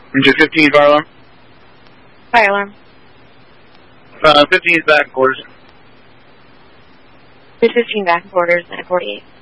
Into 15 fire alarm. Fire alarm. 15 is back in quarters. 15 back in quarters, 948.